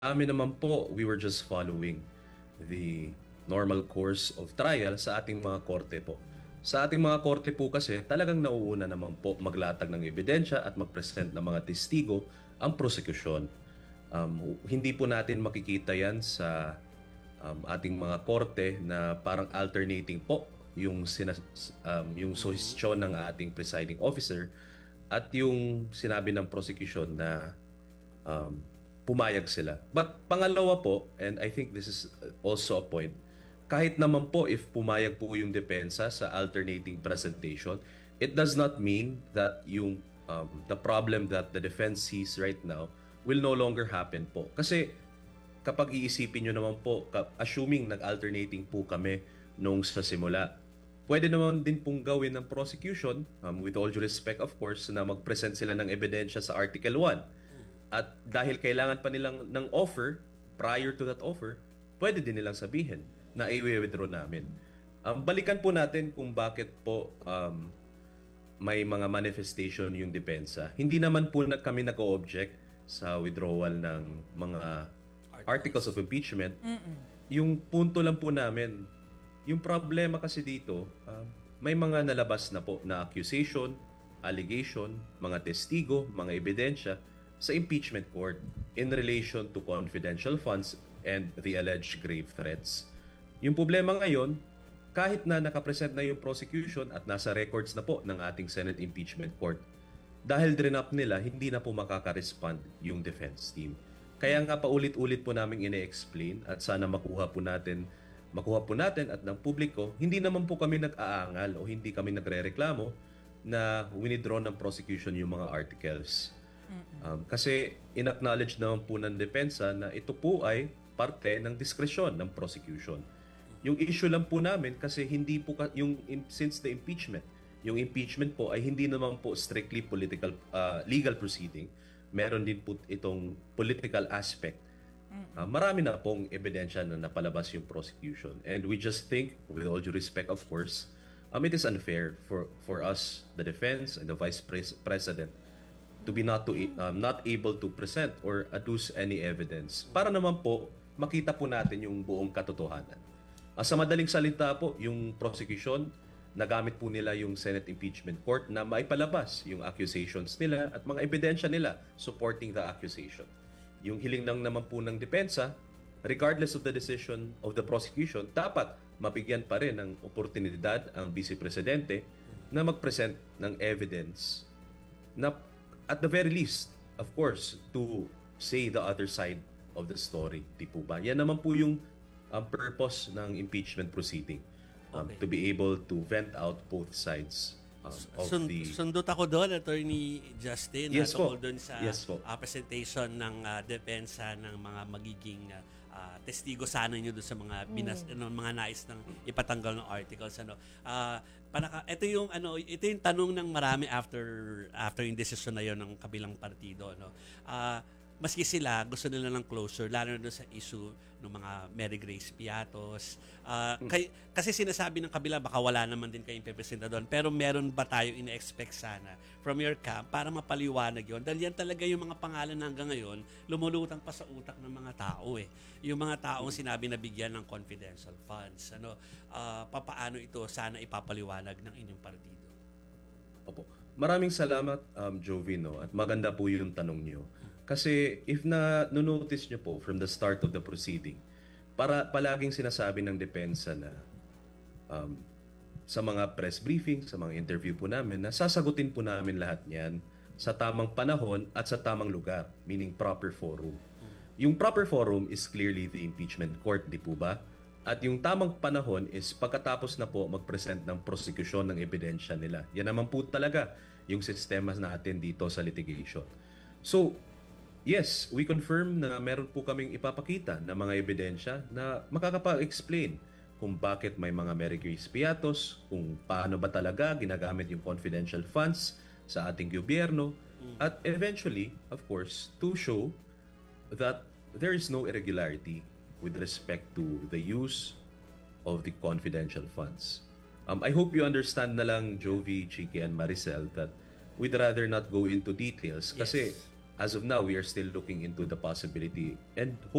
Amin naman po, we were just following the normal course of trial sa ating mga korte po. Sa ating mga korte po kasi, talagang nauuna naman po maglatag ng ebidensya at mag-present ng mga testigo ang prosekusyon. Hindi po natin makikita yan sa ating mga korte na parang alternating po yung suhestyon ng ating presiding officer at yung sinabi ng prosecution na pumayag sila. But pangalawa po, and I think this is also a point, kahit naman po if pumayag po yung depensa sa alternating presentation, it does not mean that the problem that the defense sees right now will no longer happen po. Kasi kapag iisipin nyo naman po, assuming nag-alternating po kami nung sa simula, pwede naman din pong gawin ng prosecution, with all due respect of course, na mag-present sila ng ebidensya sa Article 1. At dahil kailangan pa nilang ng offer, prior to that offer, pwede din nilang sabihin na i-withdraw namin. Balikan po natin kung bakit po may mga manifestation yung depensa. Hindi naman po kami nag-o-object sa withdrawal ng mga articles of impeachment. Yung punto lang po namin, yung problema kasi dito, may mga nalabas na po na accusation, allegation, mga testigo, mga ebidensya sa impeachment court in relation to confidential funds and the alleged grave threats. Yung problema ngayon, kahit na nakapresent na yung prosecution at nasa records na po ng ating Senate Impeachment Court, dahil drenap nila, hindi na po makaka-respond yung defense team. Kaya nga paulit-ulit po namin ine-explain at sana makuha po natin at ng publiko, hindi naman po kami nag-aangal o hindi kami nagre-reklamo na withdraw ng prosecution yung mga articles. Kasi in-acknowledge naman po ng depensa na ito po ay parte ng diskresyon ng prosecution. Yung issue lang po namin kasi hindi po since the impeachment, yung impeachment po ay hindi naman po strictly legal proceeding. Meron din po itong political aspect. Marami na pong ebidensya na napalabas yung prosecution. And we just think, with all due respect of course, it is unfair for us, the defense and the Vice President, to be not able to present or adduce any evidence para naman po makita po natin yung buong katotohanan. Sa madaling salita po, yung prosecution, nagamit po nila yung Senate Impeachment Court na maipalabas yung accusations nila at mga ebidensya nila supporting the accusation. Yung hiling naman po ng depensa, regardless of the decision of the prosecution, dapat mabigyan pa rin ng oportunidad ang Vice Presidente na mag-present ng evidence na at the very least, of course, to say the other side of the story. Di po ba? Yan naman po yung purpose ng impeachment proceeding. To be able to vent out both sides of the... Sundot ako doon, Attorney Justin, Yes po. tungkol doon sa Yes po. presentation ng depensa ng mga magiging testigo sana nyo doon sa mga mga nais ng ipatanggal ng articles. Ito yung tanong ng marami after yung decision na yon ng kabilang partido. Maski sila gusto nila ng closure, lalo na doon sa issue ng mga Mary Grace Piatos. Kasi sinasabi ng kabila, baka wala naman din kayong pepresenta doon. Pero meron ba tayo ina-expect sana from your camp para mapaliwanag yon? Dahil yan talaga yung mga pangalan na hanggang ngayon, lumulutang pa sa utak ng mga tao. Yung mga taong sinabi na bigyan ng confidential funds. Papaano ito sana ipapaliwanag ng inyong partido? Opo. Maraming salamat, Jovino, at maganda po yung tanong niyo. Kasi if notice nyo po from the start of the proceeding, palaging sinasabi ng depensa na sa mga press briefing, sa mga interview po namin, na sasagutin po namin lahat niyan sa tamang panahon at sa tamang lugar, meaning proper forum. Yung proper forum is clearly the impeachment court, di po ba? At yung tamang panahon is pagkatapos na po mag-present ng prosecution ng ebidensya nila. Yan naman po talaga yung sistema natin dito sa litigation. So, yes, we confirm na meron po kaming ipapakita na mga ebidensya na makakapag-explain kung bakit may mga Mary Grace Piatos, kung paano ba talaga ginagamit yung confidential funds sa ating gobyerno, at eventually, of course, to show that there is no irregularity with respect to the use of the confidential funds. I hope you understand na lang, Jovi, Chiki, and Maricel, that we'd rather not go into details kasi as of now, we are still looking into the possibility and